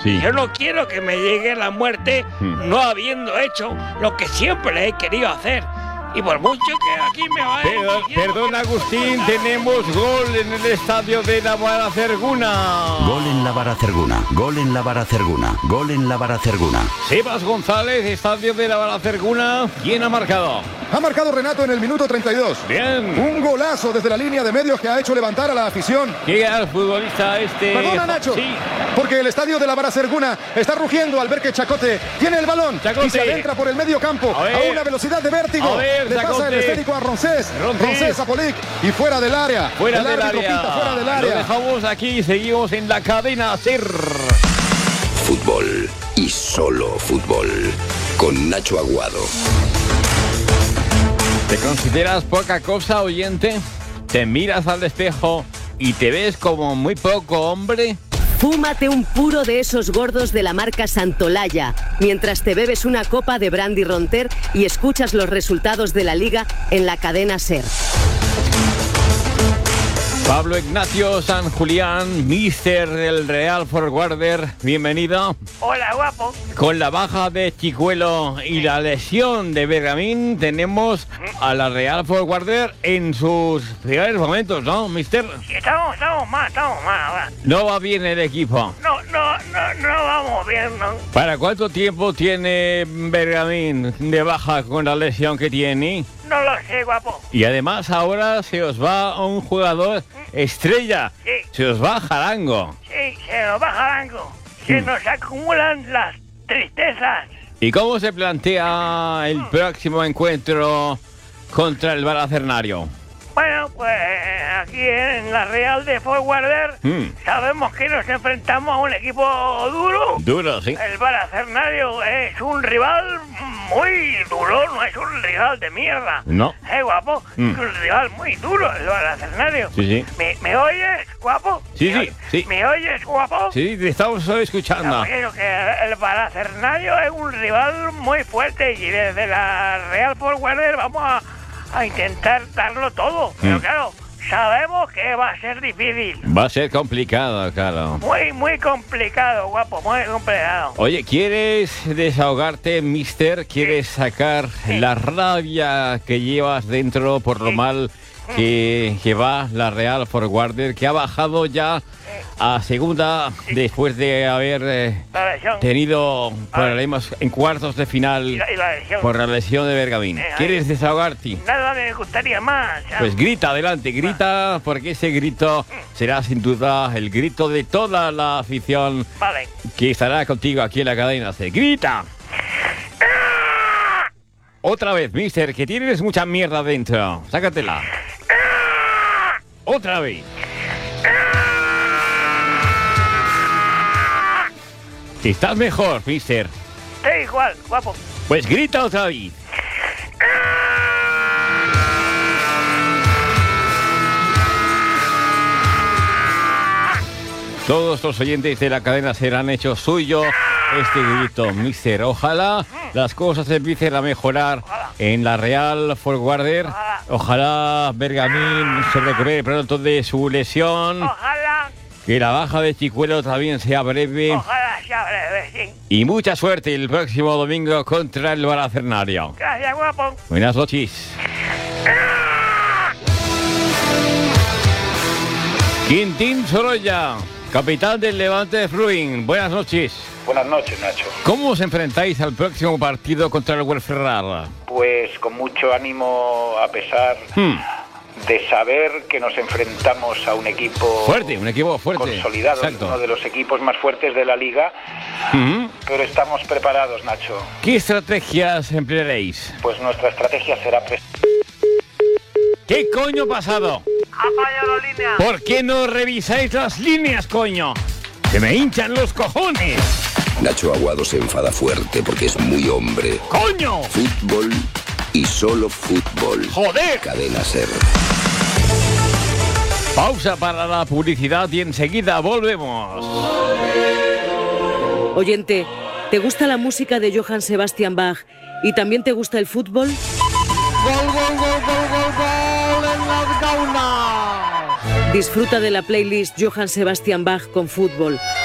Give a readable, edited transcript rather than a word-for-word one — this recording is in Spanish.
Sí. Yo no quiero que me llegue la muerte no habiendo hecho lo que siempre he querido hacer. Y por mucho que aquí me vaya... Perdón, Agustín, tenemos gol en el estadio de la Baracerguna. Gol en la Baracerguna, gol en la Baracerguna, gol en la Baracerguna. Sebas González, estadio de la Baracerguna. ¿Quién ha marcado? Ha marcado Renato en el minuto 32. Bien. Un golazo desde la línea de medios que ha hecho levantar a la afición. Llega el futbolista este... Perdona, Nacho. Sí. Porque el estadio de la Baracerguna está rugiendo al ver que Chacote tiene el balón Chacote. y se adentra por el medio campo a una velocidad de vértigo. A ver, le pasa Chacote. el esférico a Roncés a Polic y fuera del área. Fuera el del árbitro área. pita fuera del área. Lo dejamos aquí y seguimos en la cadena SER. Fútbol y solo fútbol con Nacho Aguado. ¿Te consideras poca cosa, oyente? ¿Te miras al espejo y te ves como muy poco hombre? Fúmate un puro de esos gordos de la marca Santolaya, mientras te bebes una copa de brandy Ronter y escuchas los resultados de la Liga en la cadena SER. Pablo Ignacio San Julián, míster del Real Forwarder, bienvenido. Hola, guapo. Con la baja de Chicuelo y la lesión de Bergamín, tenemos a la Real Forwarder en sus peores momentos, ¿no, mister? Sí, estamos mal ahora. No va bien el equipo. No vamos bien, ¿no? ¿Para cuánto tiempo tiene Bergamín de baja con la lesión que tiene? No lo sé, guapo. Y además ahora se os va un jugador estrella. Sí. Se os va Jarango. Sí, se nos va Jarango. Se nos acumulan las tristezas. ¿Y cómo se plantea el próximo encuentro contra el Baracernario? Bueno, pues aquí en la Real de Forwarder sabemos que nos enfrentamos a un equipo duro. Duro, sí. El Baracernario es un rival muy duro, no es un rival de mierda. No. Guapo, es un rival muy duro el Baracernario. Sí. ¿Me oyes, guapo? Sí. ¿Me oyes, guapo? Sí, te estamos escuchando. Quiero que el Baracernario es un rival muy fuerte y desde la Real Forwarder vamos a intentar darlo todo. Pero claro, sabemos que va a ser difícil. Va a ser complicado, claro. Muy complicado, guapo, muy complicado. Oye, ¿quieres desahogarte, mister? ¿Quieres sacar la rabia que llevas dentro por lo mal que va la Real Forwarder, que ha bajado ya a segunda después de haber tenido problemas en cuartos de final y la lesión. por la lesión de Bergamín? ¿Quieres desahogarte? Nada me gustaría más. ¿sabes? Pues grita, adelante, grita, porque ese grito será sin duda el grito de toda la afición que estará contigo aquí en la cadena C. ¡Grita! Otra vez, mister, que tienes mucha mierda dentro. Sácatela. Otra vez. Estás mejor, mister. Da igual, guapo. Pues grita otra vez. Todos los oyentes de la cadena serán hecho suyo este grito, mister. Ojalá las cosas empiecen a mejorar en la Real Forwarder. Ojalá Bergamín se recupere pronto de su lesión. Ojalá. Que la baja de Chicuelo también sea breve. Ojalá sea breve, sí. Y mucha suerte el próximo domingo contra el Baracernario. Gracias, guapo. Buenas noches. Quintín Sorolla, capitán del Levante de Fruin. Buenas noches. Buenas noches, Nacho. ¿Cómo os enfrentáis al próximo partido contra el Huelferrara? Pues con mucho ánimo, a pesar de saber que nos enfrentamos a un equipo fuerte, consolidado, exacto. Uno de los equipos más fuertes de la liga, pero estamos preparados, Nacho. ¿Qué estrategias emplearéis? Pues nuestra estrategia será... ¿Qué coño ha pasado? Ha fallado la línea. ¿Por qué no revisáis las líneas, coño? ¡Se me hinchan los cojones! Nacho Aguado se enfada fuerte porque es muy hombre. ¡Coño! Fútbol y solo fútbol. ¡Joder! Cadena SER. Pausa para la publicidad y enseguida volvemos. Oyente, ¿te gusta la música de Johann Sebastian Bach y también te gusta el fútbol? ¡Gol, gol, gol, gol, gol, gol en las gaunas! Disfruta de la playlist Johann Sebastian Bach con fútbol,